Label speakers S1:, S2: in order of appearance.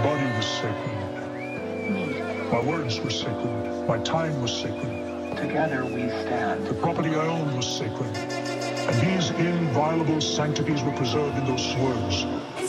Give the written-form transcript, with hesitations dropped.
S1: body was sacred. My words were sacred. My time was sacred.
S2: Together we stand.
S1: The property I owned was sacred. And these inviolable sanctities were preserved in those words.